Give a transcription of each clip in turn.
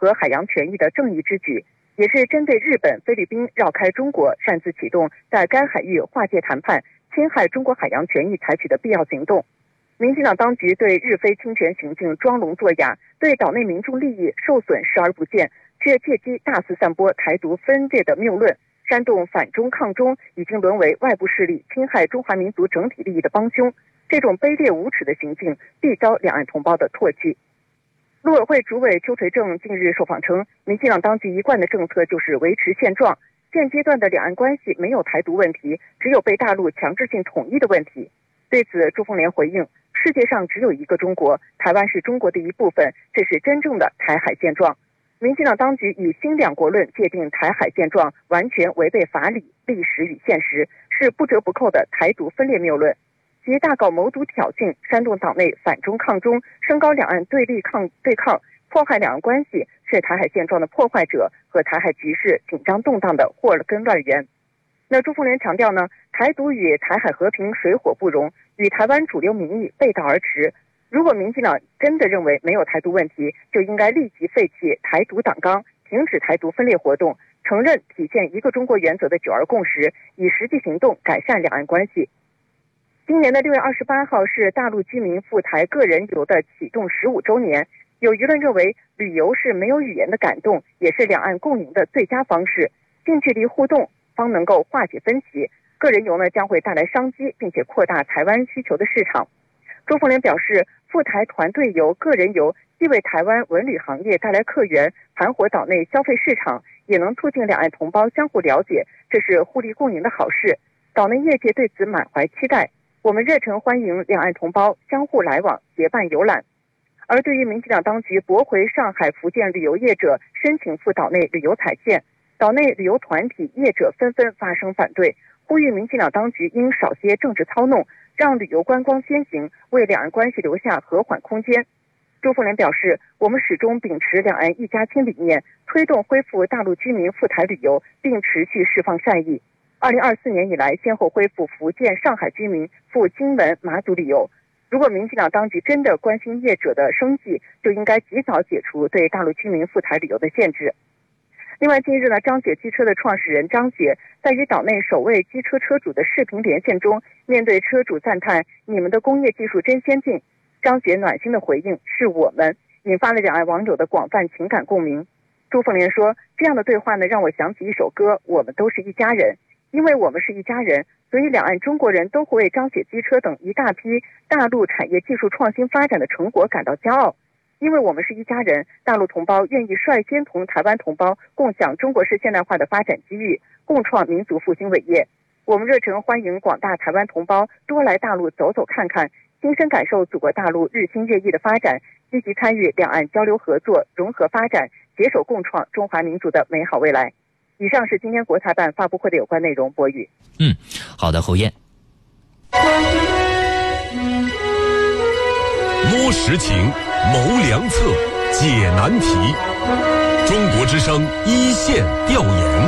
和海洋权益的正义之举，也是针对日本、菲律宾绕开中国擅自启动在该海域划界谈判、侵害中国海洋权益采取的必要行动。民进党当局对日菲侵权行径装聋作哑，对岛内民众利益受损视而不见，却借机大肆散播台独分裂的谬论，煽动反中抗中，已经沦为外部势力侵害中华民族整体利益的帮凶。这种卑劣无耻的行径必遭两岸同胞的唾弃。陆委会主委邱垂正近日受访称，民进党当局一贯的政策就是维持现状，现阶段的两岸关系没有台独问题，只有被大陆强制性统一的问题。对此，朱凤莲回应，世界上只有一个中国，台湾是中国的一部分，这是真正的台海现状。民进党当局以新两国论界定台海现状，完全违背法理、历史与现实，是不折不扣的台独分裂谬论，其大搞谋独挑衅，煽动岛内反中抗中，升高两岸对抗，破坏两岸关系，是台海现状的破坏者和台海局势紧张动荡的祸根乱源。那朱凤莲强调呢，台独与台海和平水火不容，与台湾主流民意背道而驰。如果民进党真的认为没有台独问题，就应该立即废弃台独党纲，停止台独分裂活动，承认体现一个中国原则的9·2共识，以实际行动改善两岸关系。今年的6月28号是大陆居民赴台个人游的启动15周年，有舆论认为旅游是没有语言的感动，也是两岸共赢的最佳方式，近距离互动方能够化解分歧。个人游呢将会带来商机，并且扩大台湾需求的市场。朱凤莲表示，赴台团队游、个人游既为台湾文旅行业带来客源，盘活岛内消费市场，也能促进两岸同胞相互了解，这是互利共赢的好事。岛内业界对此满怀期待，我们热诚欢迎两岸同胞相互来往，结伴游览。而对于民进党当局驳回上海、福建旅游业者申请赴岛内旅游踩线，岛内旅游团体业者纷纷发声反对，呼吁民进党当局应少些政治操弄，让旅游观光先行，为两岸关系留下和缓空间。朱凤莲表示，我们始终秉持两岸一家亲理念，推动恢复大陆居民赴台旅游，并持续释放善意。2024年以来，先后恢复福建、上海居民赴金门、马祖旅游。如果民进党当局真的关心业者的生计，就应该及早解除对大陆居民赴台旅游的限制。另外，近日呢，张姐机车的创始人张姐在与岛内首位机车车主的视频连线中，面对车主赞叹你们的工业技术真先进，张姐暖心的回应是我们，引发了两岸网友的广泛情感共鸣。朱凤莲说，这样的对话呢，让我想起一首歌，我们都是一家人。因为我们是一家人，所以两岸中国人都会为张姐机车等一大批大陆产业技术创新发展的成果感到骄傲。因为我们是一家人，大陆同胞愿意率先同台湾同胞共享中国式现代化的发展机遇，共创民族复兴伟业。我们热诚欢迎广大台湾同胞多来大陆走走看看，亲身感受祖国大陆日新月异的发展，积极参与两岸交流合作、融合发展，携手共创中华民族的美好未来。以上是今天国台办发布会的有关内容，播语。 好的，侯燕。 摸实情，谋良策，解难题。中国之声一线调研。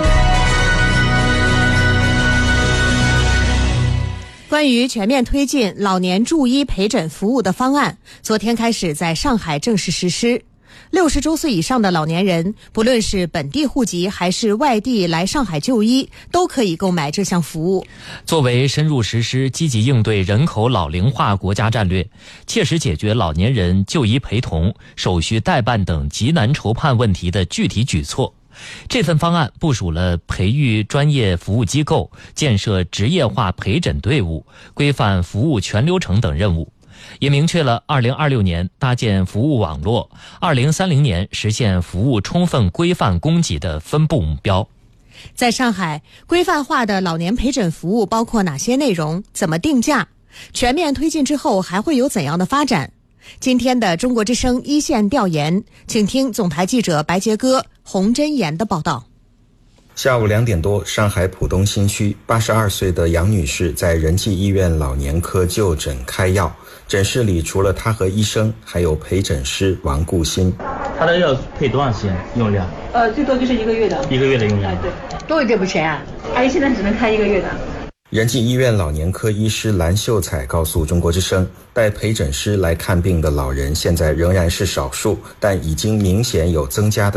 关于全面推进老年助医陪诊服务的方案，昨天开始在上海正式实施。60周岁以上的老年人，不论是本地户籍还是外地来上海就医，都可以购买这项服务。 作为深入实施积极应对人口老龄化国家战略，切实解决老年人就医陪同、手续代办等急难筹判问题的具体举措，这份方案部署了培育专业服务机构、建设职业化陪诊队伍、规范服务全流程等任务，也明确了2026年搭建服务网络、2030年实现服务充分规范供给的分部目标。 在上海，规范化的老年陪诊服务包括哪些内容？怎么定价？全面推进之后还会有怎样的发展？今天的中国之声一线调研，请听总台记者白杰哥、洪真言的报道。 下午2点多，上海浦东新区82岁的杨女士在仁济医院老年科就诊开药。诊室里除了她和医生，还有陪诊师王顾新。 她的药配多长时间用量？ 最多就是1个月的。 1个月的用量。 对。多有这笔钱啊？阿姨现在只能开1个月的。 仁济医院老年科医师蓝秀才告诉中国之声，带陪诊师来看病的老人现在仍然是少数，但已经明显有增加的